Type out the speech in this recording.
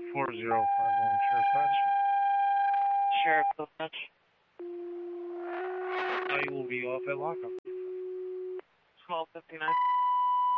4051 Sheriff's Dispatch. Sheriff Dispatch. I will be off at lockup. 1259.